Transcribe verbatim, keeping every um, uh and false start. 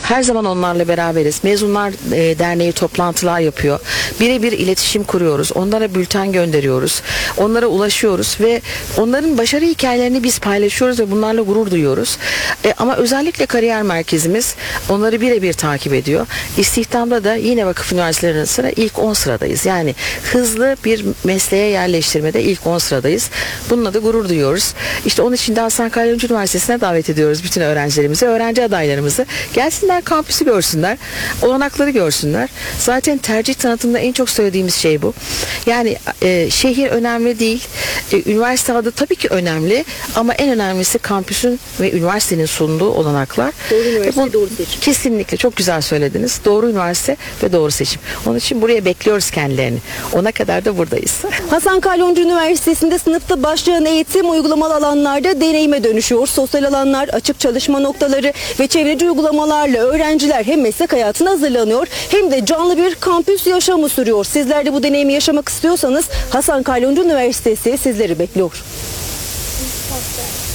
Her zaman onlarla beraberiz. Mezunlar e, Derneği toplantılar yapıyor. Birebir iletişim kuruyoruz. Onlara bülten gönderiyoruz. Onlara ulaşıyoruz ve onların başarı hikayelerini biz paylaşıyoruz ve bunlarla gurur duyuyoruz. E, ama özellikle kariyer merkezimiz onları birebir takip ediyor. İstihdamda da yine vakıf üniversitelerinin sıra ilk on sıradayız. Yani hızlı bir mesleğe yerleştirmede ilk on sıradayız. Bununla da gurur duyuyoruz. İşte onun için de Hasan Kalyoncu Üniversitesi'ne davet ediyoruz bütün öğrencilerimizi, öğrenci adaylarımızı. Gelsinler, kampüsü görsünler, olanakları görsünler. Zaten tercih tanıtımında en çok söylediğimiz şey bu. Yani e, şehir önemli değil. E, üniversite adı tabii ki önemli ama en önemlisi kampüsün ve üniversitenin sunduğu olanaklar. Doğru üniversite, Bu, doğru seçim. Kesinlikle çok güzel söylediniz. Doğru üniversite ve doğru seçim. Onun için buraya bekliyoruz kendilerini. Ona kadar da buradayız. Hasan Kalyoncu Üniversitesi'nde sınıfta başlayan eğitim uygulamalı alanlarda deneyime dönüşüyor. Sosyal alanlar, açık çalışma noktaları ve çevreci uygulamalarla öğrenciler hem meslek hayatına hazırlanıyor hem de canlı bir kampüs yaşamı sürüyor. Sizler de bu deneyimi yaşamak istiyorsanız Hasan Kalyoncu Üniversitesi sizleri bekliyor.